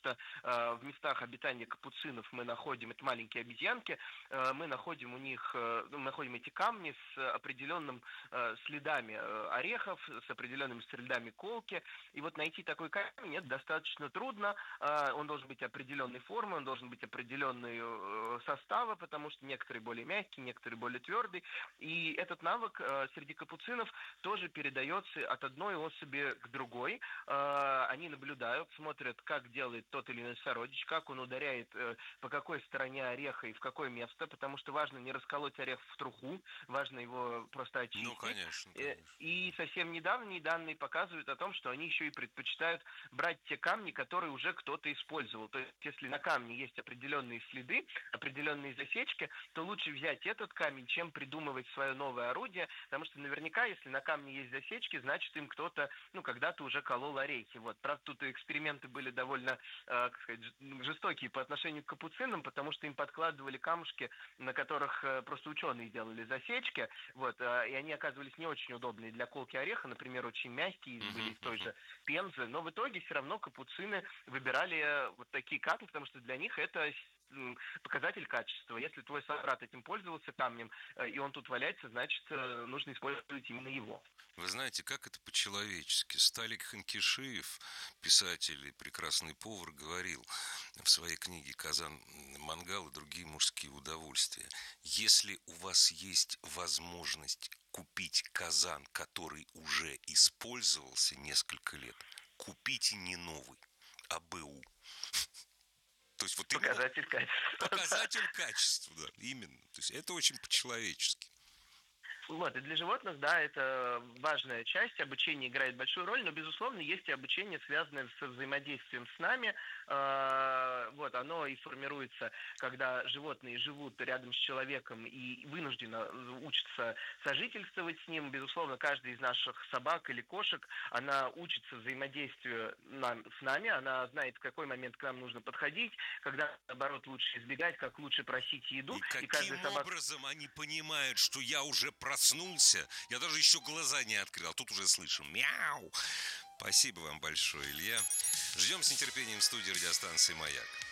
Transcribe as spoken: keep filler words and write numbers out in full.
что э, в местах обитания капуцинов мы находим, это маленькие обезьянки, э, мы находим у них, э, мы находим эти камни с определенным э, следами э, орехов, с определенными следами колки, и вот найти такой камень это достаточно трудно, э, он должен быть определенной формы, он должен быть определенной э, состава, потому что некоторые более мягкие, некоторые более твердые, и этот навык э, среди капуцинов тоже передается от одной особи к другой. Э, они наблюдают, смотрят, как делает тот или иной сородич, как он ударяет, э, по какой стороне ореха и в какое место, потому что важно не расколоть орех в труху, важно его просто очистить. Ну, конечно, Э, конечно. И совсем недавние данные показывают о том, что они еще и предпочитают брать те камни, которые уже кто-то использовал. То есть, если на камне есть определенные следы, определенные засечки, то лучше взять этот камень, чем придумывать свое новое орудие, потому что наверняка, если на камне есть засечки, значит, им кто-то, ну, когда-то уже колол орехи. Вот. Правда, тут эксперименты были довольно, э, как сказать, жестокие по отношению к капуцинам, потому что им подкладывали камушки, на которых э, просто ученые делали засечки, вот, э, и они оказывались не очень удобные для колки ореха, например, очень мягкие, были из той же пемзы, но в итоге все равно капуцины выбирали э, вот такие камни, потому что для них это показатель качества. Если твой собрат этим пользовался камнем, и он тут валяется, значит, нужно использовать именно его. Вы знаете, как это по-человечески? Сталик Ханкишиев, писатель и прекрасный повар, говорил в своей книге «Казан мангал и другие мужские удовольствия». Если у вас есть возможность купить казан, который уже использовался несколько лет, купите не новый, а БУ. То есть вот показатель именно... качества. Показатель качества, да, именно. То есть это очень по-человечески. Вот, и для животных, да, это важная часть, обучение играет большую роль, но, безусловно, есть и обучение, связанное со взаимодействием с нами, э, вот, оно и формируется, когда животные живут рядом с человеком и вынужденно учатся сожительствовать с ним, безусловно, каждый из наших собак или кошек, она учится взаимодействию нам, с нами, она знает, в какой момент к нам нужно подходить, когда, наоборот, лучше избегать, как лучше просить еду. И каким и каждая собака... образом они понимают, что я уже проснулся, я даже еще глаза не открыл, а тут уже слышу мяу. Спасибо вам большое, Илья. Ждем с нетерпением в студии радиостанции «Маяк».